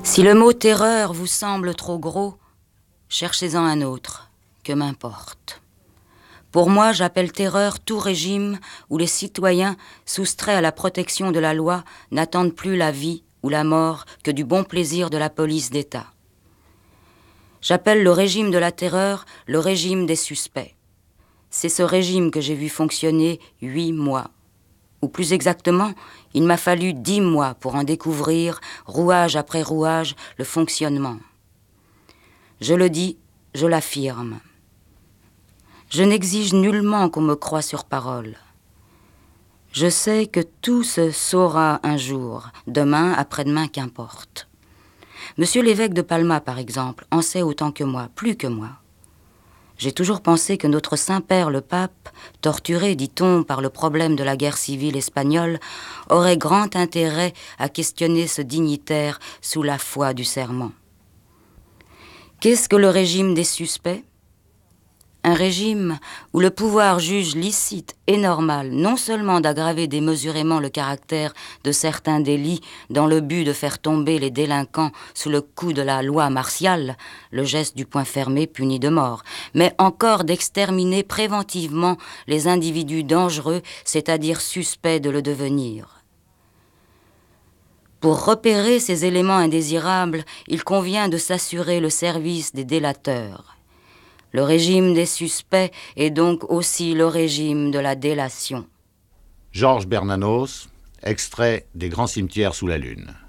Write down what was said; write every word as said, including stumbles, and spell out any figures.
Si le mot terreur vous semble trop gros, cherchez-en un autre, que m'importe. Pour moi, j'appelle terreur tout régime où les citoyens, soustraits à la protection de la loi, n'attendent plus la vie ou la mort que du bon plaisir de la police d'État. J'appelle le régime de la terreur le régime des suspects. C'est ce régime que j'ai vu fonctionner huit mois. Ou plus exactement, il m'a fallu dix mois pour en découvrir, rouage après rouage, le fonctionnement. Je le dis, je l'affirme. Je n'exige nullement qu'on me croie sur parole. Je sais que tout se saura un jour, demain, après-demain, qu'importe. Monsieur l'évêque de Palma, par exemple, en sait autant que moi, plus que moi. J'ai toujours pensé que notre Saint-Père le Pape, torturé, dit-on, par le problème de la guerre civile espagnole, aurait grand intérêt à questionner ce dignitaire sous la foi du serment. Qu'est-ce que le régime des suspects ? Un régime où le pouvoir juge licite et normal non seulement d'aggraver démesurément le caractère de certains délits dans le but de faire tomber les délinquants sous le coup de la loi martiale, le geste du poing fermé puni de mort, mais encore d'exterminer préventivement les individus dangereux, c'est-à-dire suspects de le devenir. Pour repérer ces éléments indésirables, il convient de s'assurer le service des délateurs. Le régime des suspects est donc aussi le régime de la délation. Georges Bernanos, extrait des Grands cimetières sous la lune.